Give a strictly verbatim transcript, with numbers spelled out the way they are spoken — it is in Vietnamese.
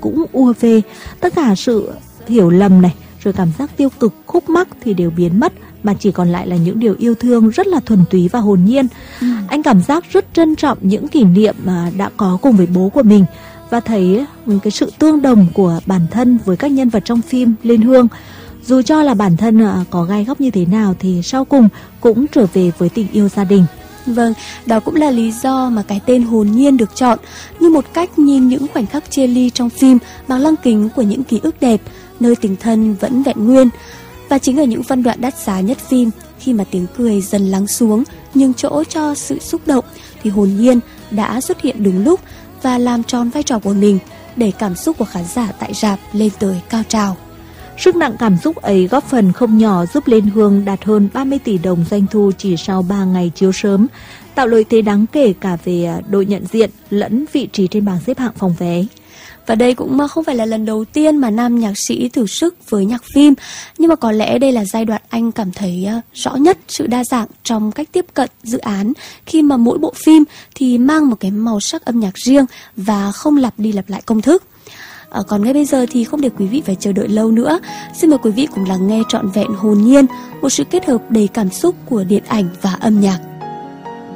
cũng ùa về. Tất cả sự hiểu lầm này, rồi cảm giác tiêu cực, khúc mắc thì đều biến mất, mà chỉ còn lại là những điều yêu thương rất là thuần túy và hồn nhiên. Ừ. Anh cảm giác rất trân trọng những kỷ niệm mà đã có cùng với bố của mình, và thấy cái sự tương đồng của bản thân với các nhân vật trong phim Liên Hương. Dù cho là bản thân có gai góc như thế nào thì sau cùng cũng trở về với tình yêu gia đình. Vâng, đó cũng là lý do mà cái tên Hồn Nhiên được chọn, như một cách nhìn những khoảnh khắc chia ly trong phim bằng lăng kính của những ký ức đẹp, nơi tình thân vẫn vẹn nguyên. Và chính ở những phân đoạn đắt giá nhất phim, khi mà tiếng cười dần lắng xuống, nhường chỗ cho sự xúc động, thì Hồn Nhiên đã xuất hiện đúng lúc và làm tròn vai trò của mình, để cảm xúc của khán giả tại rạp lên tới cao trào. Sức nặng cảm xúc ấy góp phần không nhỏ giúp Liên Hương đạt hơn ba mươi tỷ đồng doanh thu chỉ sau ba ngày chiếu sớm, tạo lợi thế đáng kể cả về độ nhận diện lẫn vị trí trên bảng xếp hạng phòng vé. Và đây cũng không phải là lần đầu tiên mà nam nhạc sĩ thử sức với nhạc phim, nhưng mà có lẽ đây là giai đoạn anh cảm thấy rõ nhất sự đa dạng trong cách tiếp cận dự án, khi mà mỗi bộ phim thì mang một cái màu sắc âm nhạc riêng và không lặp đi lặp lại công thức. À, còn ngay bây giờ thì không để quý vị phải chờ đợi lâu nữa, xin mời quý vị cùng lắng nghe trọn vẹn Hồn Nhiên, một sự kết hợp đầy cảm xúc của điện ảnh và âm nhạc.